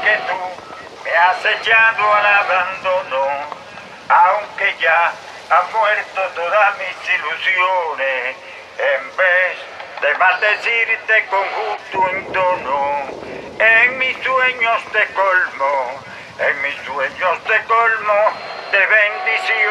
que tú me has echado al abandono, aunque ya han muerto todas mis ilusiones. En vez de maldecirte con justo entono, en mis sueños te colmo, en mis sueños te colmo de bendiciones.